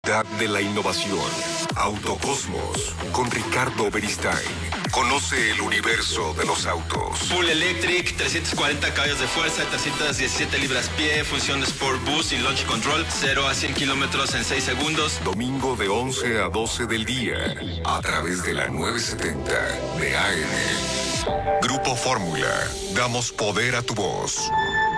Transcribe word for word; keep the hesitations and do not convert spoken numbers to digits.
De la innovación. Autocosmos con Ricardo Beristain. Conoce el universo de los autos. Full Electric, trescientos cuarenta caballos de fuerza, trescientas diecisiete libras-pie, función de Sport Boost y Launch Control, cero a cien kilómetros en seis segundos. Domingo de once a doce del día, a través de la novecientos setenta de A M. Grupo Fórmula, damos poder a tu voz.